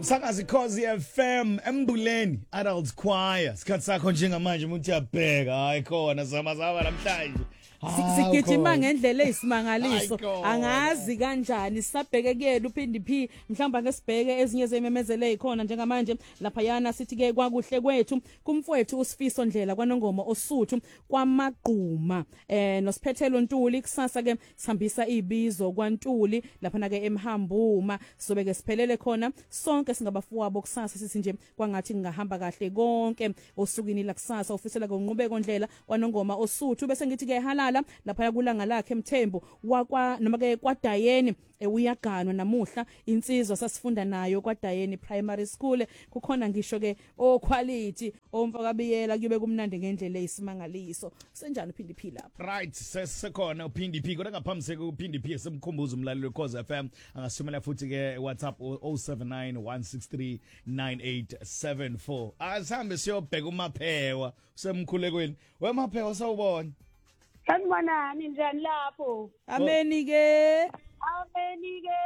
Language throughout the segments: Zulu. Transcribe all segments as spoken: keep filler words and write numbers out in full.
Msakazi Khosi F M Embuleni Adult Choir sikhathi sakho njengamanje umuntu uyabheka hayi khona samazaba namhlanje sigijima ngendlela eyisimangaliso angazi kanjani sisabheke kuyena uphindi phi mhlamba ngesibheke ezinye zememezele ezikhona njengamanje lapha yana sithi ke kwakuhle kwethu kumfowethu uSifiso Ndlela kwaNongoma Osuthu kwaMagquma eh noSiphethelo Ntuli kusasa ke sihambisa ibizo kwaNtuli lapha na ke eMhambuma sobe ke siphelele khona sonke singabafuwabo kusasa sithi nje kwangathi ngahamba kahle konke osukini la kusasa ufisela konqubeko Ndlela kwaNongoma Osuthu bese ngithi ke halala lapha yakulanga lakhe Mthembu wakwa noma ke kwaDayeni uyaganwa namuhla insizwa sasifunda nayo kwaDayeni Primary School kukhona ngisho ke o quality omfakabiyela kube kumnandi ngendlela eyisimangaliso senjani uphindi phi lapha right sesekhona uphindi phi kodwa ngaphambi uphindi phi semkhumbuzo umlaleli weKhosi F M angasumela futhi ke WhatsApp zero seven nine one six three nine eight seven four asihambe siyobheka uMaphewa usemkhulekweni weMaphewa sawubona Sanibonani njani lapho? Ameni ke. Ameni ke.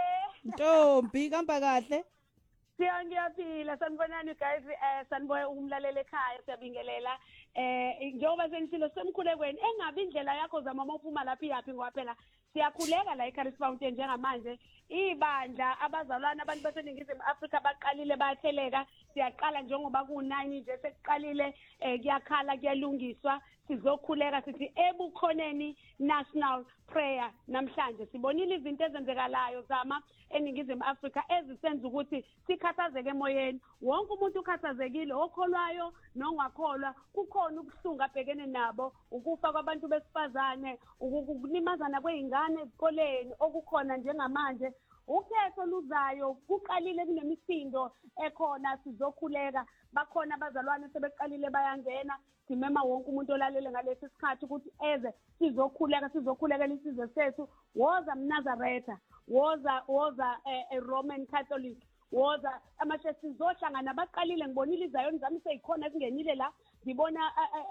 Ntombi kamba kahle. Siyangiyaphila sanibonani guys eh sanibona umlaleli ekhaya siyabingelela eh njengoba sengisilo semkhulekweni engabe indlela yakho zamama uphuma lapha yaphi ngoba phela siyakhuleka la eCaris Fountain njengamanje ibandla abazalwana abantu baseningizimu Afrika baqalile bayatheleka siyaqala njengoba ku nine nje sekuqalile kuyakhala kuyalungiswa sizokhuleka sithi ebukhoneni national prayer namhlanje sibonile izinto ezenzekalayo zama eningizimu Afrika ezisenza ukuthi sikhathazeke emoyeni wonke umuntu ukhathazekile okholwayo nongakholwa kukhona ukuhlunga abhekene nabo ukufa kwabantu besifazane ukulimazana kweingane ezikoleni okukhona njengamanje ukhetho luzayo kuqalile kunemisindo ekhona sizokhuleka bakhona abazalwane sebeqalile bayangena simema wonke umuntu olalele ngalesi sikhathi ukuthi eze sizokhuleka sizokhulekela isizwe sethu woza mNazaretha woza woza a Roman Catholic woza amashe sizohlangana baqalile ngibonile izayoni zami seyikhona ekungenile la ngibona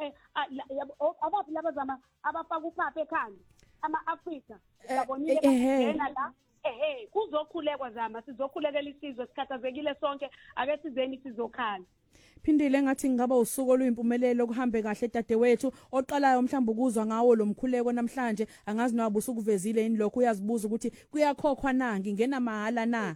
abathi laba zama abafaka uphaphe ekhanda ama-Afrika babonile bangena la ehe kuzokhulekwa zama sizokhulekela isizwe sikhathazekile sonke ake sizeni sizokhala phindile ngathi ngaba usuku oluyimpumelelo kuhambe kahle dadewethu oqalayo mhlamba ukuzwa ngawo lo mkhuleko namhlanje angazi noba usukuvezile yini lokho uyazibuza ukuthi kuyakhokhwa na ngingena mahala na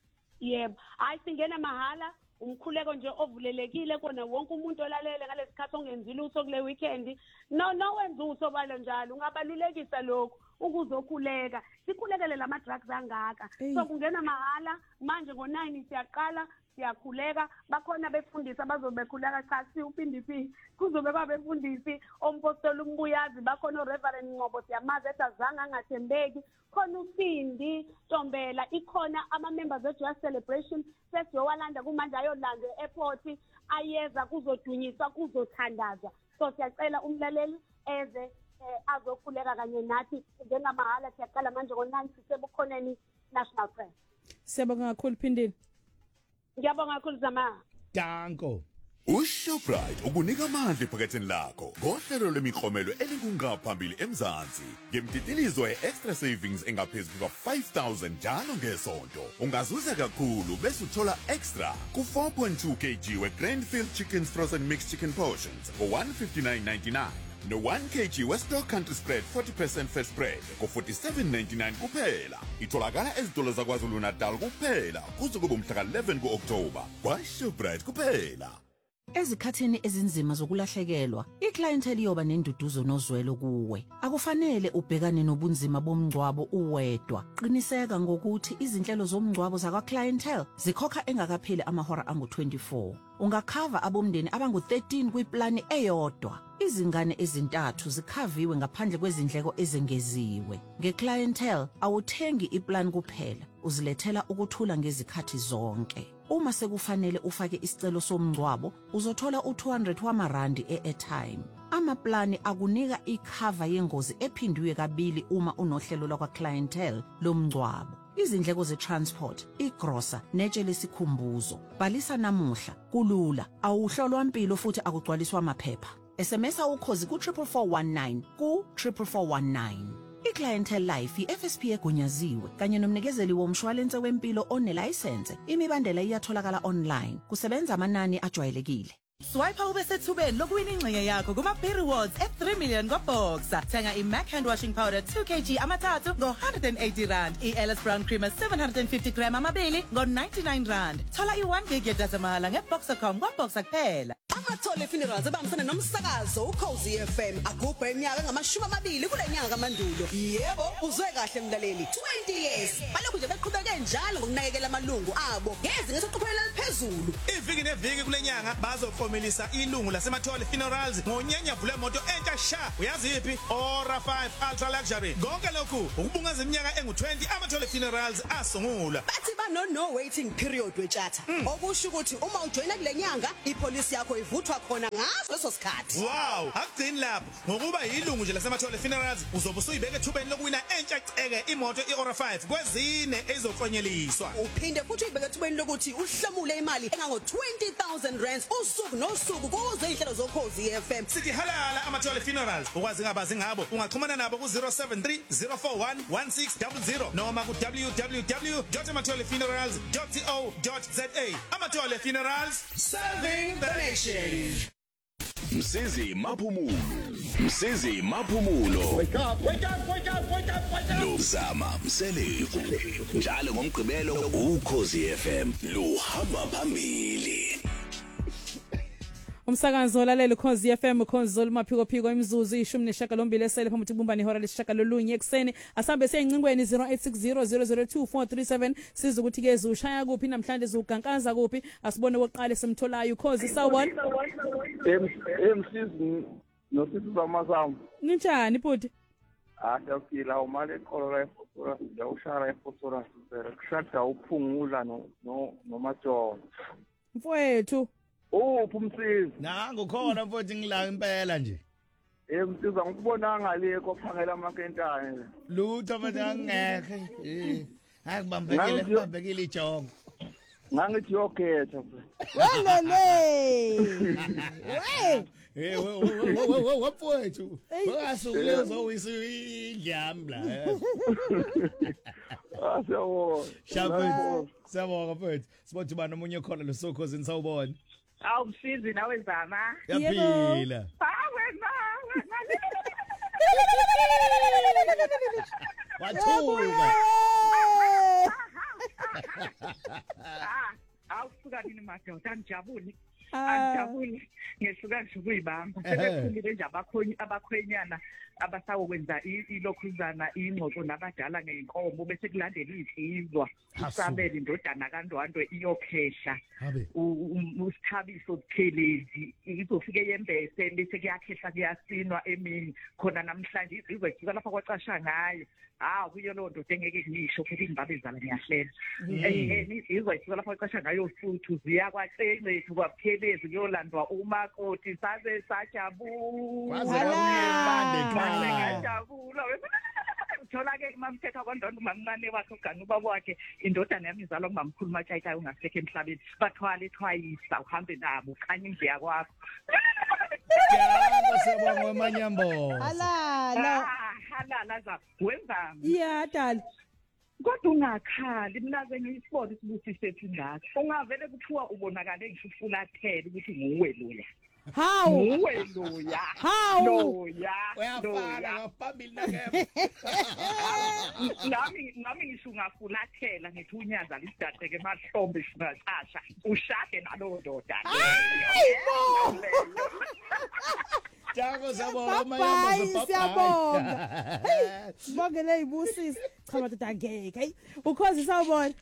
yebo hayi singena mahala umkhuleko nje ovulelekile kona wonke umuntu olalele ngalesikhathi ongenzile utho kule weekend no no wenza utho balo njalo ungabalulekisa lokho ukuzokhuleka sikhulekele lama drugs angaka so kungena mahala manje ngo nine siyaqala siyakhuleka bakhona befundisa bazobekhuleka cha si uphindi phi kuzobe babefundisi ompostoli umbuyazi bakhona Reverend Ngobo siyamazi etazanga angathembeki khona uSindi Ntombela ikhona ama members of Joy Celebration sesiyowalanda kumanje ayolanda eairport ayeza kuzodunyiswa kuzothandazwa so siyacela umlaleli eze azokhuleka kanye nathi njengamahala siyaqala manje ngo nine sisebukhoneni national prayer siyabonga kakhulu phindile ngiyabonga kakhulu zama Danko uShoprite ukunika amandla ephaketheni lakho ngohlelo lemiklomelo elingungaphambili eMzansi ngemtitilizo ye-extra savings engaphezulu kuka five thousand njalo ngesonto ungazuza kakhulu bese uthola extra ku four point two kilograms we-Grandfield Chickens Frozen Mixed Chicken Portions for one fifty-nine ninety-nine no one kilogram Westdoor Country Spread forty percent fat spread ko forty-seven ninety-nine kuphela itholakala ezitolo zaKwaZulu Natal kuphela kuze kube umhla ka eleven kuOctober kwaShoprite kuphela Ezikhathini ezinzima zokulahlekelwa, iclientele iyoba nenduduzo nozwelo kuwe. Akufanele ubhekane nobunzima bomngcwabo uwedwa. Qiniseka ngokuthi izinhlelo zomngcwabo zakwa clientele zikhokha engakapheli amahora angu twenty-four. Ungakhava abomndeni abangu thirteen kwiplani eyodwa. Izingane ezintathu zikhaviwe ngaphandle kwezindleko ezengeziwe. Ngeclientele awuthengi iplan kuphela, uzilethela ukuthula ngezikhathi zonke. Uma sekufanele ufake isicelo somngcwabo, uzothola u two hundred wamarandi e-airtime. Amaplani akunika ikhava yengozi ephindwe kabili uma unohlelo lakwa clientele lomngcwabo. Izindleko ze-transport, igrosa, netshe lesikhumbuzo. Bhalisa namuhla, kulula, awuhlolwa impilo futhi akugcwaliswa amaphepha. S M S ukhozi ku triple four one nine ku triple four one nine. iClientele Life i-F S P egunyaziwe kanye nomnikezeli womshwalense wempilo onelicense. Imibandela iyatholakala online. Kusebenza amanani ajwayelekile. Swipe ube sethubeni lokuwina ingxenye yakho kuma Pay Rewards at three million ngoBoxer. Thenga iMac hand washing powder two kilograms amathathu ngo one hundred eighty rand. iEllis Brown Creamer seven hundred fifty gram amabili ngo ninety-nine rand. Thola i-one gig yedatha mahala ngeBoxer dot com ngoBoxer kuphela. Amathole Funerals abambisana nomsakazo uCozi F M agubha iminyaka ngamashumi amabili kule nyanga kaMandulo. Yebo, uzwe kahle mlaleli. twenty years. Balokhu nje beqhubeke njalo ngokunakekela amalungu abo. Ngeze ngesoqhubela liphezulu. Iviki neviki kule nyanga bazofomelisa ilungu laseMathole Funerals ngonyenya vule moto entsha sha. Uyaziphi? Ora five Ultra Luxury. Konke lokhu ukubungaza iminyaka engu twenty Amathole Funerals asungula. Bathi bano no waiting period wethatha. Okusho ukuthi uma ujoyina kule nyanga ipolisi yakho ivuthwa khona ngaso leso sikhathi. Wow, akugcini lapho. Ngokuba yilungu nje laseMathole Funerals uzobe usuyibeke ethubeni lokuwina entsha ceke imoto iOra five kwezine ezofonyeliswa. Uphinde futhi uyibeke ethubeni lokuthi uhlamule imali engango twenty thousand rands usuku nosuku kuze inhlelo zoKhozi F M. Sithi halala Amathole Funerals. Ukwazi ngabazi ngabo. Ungaxhumana nabo ku zero seven three zero four one one six zero zero noma ku w w w dot amathole funerals dot co dot za. Amathole Funerals, serving the nation. Msizi Maphumulo. Msizi Maphumulo. Wake up, wake up, wake up, wake up, wake up. Lozama Mseleku. Njalo ngomgqibelo uKhozi F M luhamba phambili. Umsakazo olaleli Khozi F M Khozi maphiko phiko imizuzu ishumi nesishiyagalombili esele phambi kubumbani ihora lesishiyagalolunye ekseni asambe seyincingweni zero eight six zero zero zero two four three seven siza ukuthi ke ushaya kuphi namhlanje uzugankaza kuphi asibone oqala semtholayo Khozi sawubona emsizi nosisi bamasam ninjani bhuti ah yaphila umali eqolo la efotora yawushara efotora kushada uphungula no nomajono mfowethu oh umsizi nangu khona mfowethu ngila impela nje emsiza ngikubona ngale kophangela amakentane lutho manje angekhe eh akubambekile akubambekile ijongo ngangithi yokhetha welele hey we wapfowethu wakasukulezo uyidlambla asho shapo siyabonga mfowethu sibothi bani omunye khona lo sokhozi nisawubona awusizi nawe zama yaphila hawe na wathuka awusuka nini madoda anijabuli anijabuli ngesuka nje kuyibamba sebekhulile nje abakhonyi abakhwenyana abasawokwenza ilokhuzana ingxoxo nabadala ngeenkomo bese kulandela izizwa usabela indodana kaNdwandwe iyokhehla usithabiso buthelezi izofike yembese bese kuyakhehla kuyasinwa emini khona namhlanje izizwe zifika lapha kwacasha ngayo ah kuyo lo nto engeke ngisho ukuthi ngibabezala ngiyahlela eh izizwe zifika lapha kwacasha ngayo futhi ziya kwaCenethu kwabuthelezi kuyolandwa umakoti sabe sajabula ngajabula uthola ke mamthetha kwaNdwandwe mamncane wakhe ugana ubaba wakhe indodana yami izalwa ngumamkhulu Matshayitshayi ungasekho emhlabeni bathwala ethwayisa uhambe nabo khanye ngiya kwakho Jabo sebonga emanyambo halala halala za wenza yeah dali kodwa ungakhali mina ngiyisibona isibuthi sethu ngathi ungavele kuthiwa ubonakale ngifulathela ukuthi nguwe loya hawu nguwe loya hawu loya uyafana ngaphambili nakepha nami nami ngisho ungafulathela ngithi unyaza lisidaqeke emahlombe singathasha ushade nalo ndoda hayibo Jabo sabonga emanyambo siyabonga sibongele ibusisi cha madoda angeke hey ukhozi sawubona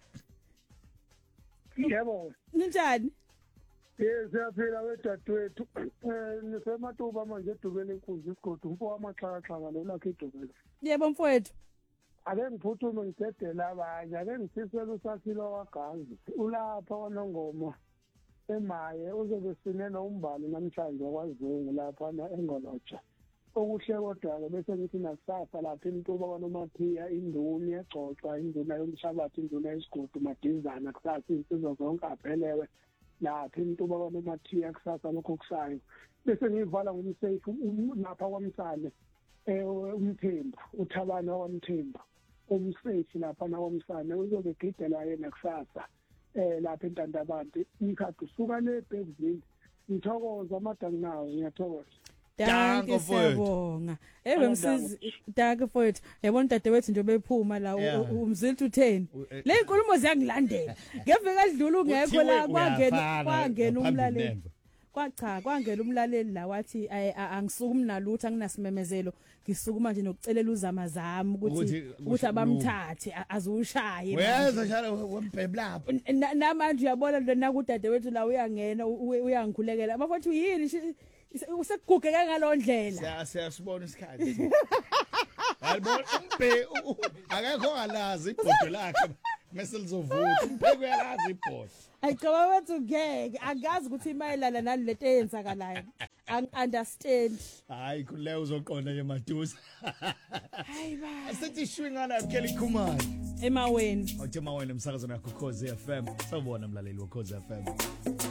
yebo ninjani Eh siyaphila wedadewethu eh nisematuba manje edubeni inkunzi isigodi umfo wamaxhaxha lona khidubeni yebo mfowethu ake ngiphuthume ngidedela abanye ake ngisisela usakhilo wagazi ulapha wanongoma emaye uzobe sinena umbali namhlanje kwaZungu lapha na engolotsha okuhle kodwa ke bese ngithi nakusasa lapha intuba kwanomathiya induni egcoxa induna yomshabathi induna yesigodi madizana kusasa insizwa zonke aphelewe lapha intuba kwanomathiya kusasa lokho kusayo bese ngivala ngumsafe lapha kwamsane eh umthembu uthabana wamthembu umsethi lapha nawomsane uzobe gidela yena kusasa eh lapha eNtandabantu ikhadi usuka le Bergville ngithokoza amadangawo ngiyathokoza Danke siyabonga. Ebe msizi danke mfowethu. Yabona dadewethu nje bephuma la umzilithu ten. Le inkulumo ziyangilandela. Ngeveke edlula ungekho la kwangena kwangena umlaleli. Kwacha kwangena umlaleli la wathi angisukumi nalutho anginasimemezelo ngisukuma nje nokucelela uzama zami ukuthi ukuthi abamthathe azushaye. Weza njalo wembheblapha. Namanje uyabona lona kudadewethu la uyangena uyangikhulekela. Mafowethu yini usegugeke ngalo ndlela siya siyasibona isikhathi alibona umbe akekho ngalazi ibhodo lakhe mase lizovuka umpheko yalazi ibhodo ayicaba wethu ngeke angazi ukuthi imayelana nalento eyenzakalayo ang understand hayi kule uzoqonda nje maduza hayi ba asithi shwingana Kelly Khumalo emaweni othi emaweni emsakazweni yakho Khosi F M sabona mlaleli wa Khosi F M